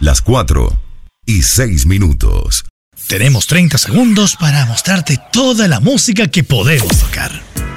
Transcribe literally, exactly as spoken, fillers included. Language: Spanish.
las cuatro y seis minutos. Tenemos treinta segundos para mostrarte toda la música que podemos tocar.